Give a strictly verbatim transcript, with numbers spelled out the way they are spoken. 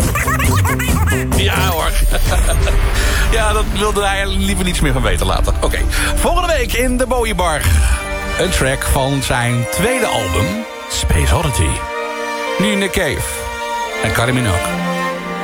Ja hoor. Ja, dat wilde hij liever niets meer van weten laten. Oké, okay. Volgende week in de Bowie Bar. Een track van zijn tweede album, Space Oddity. Nu in de Cave. En Kylie Minogue.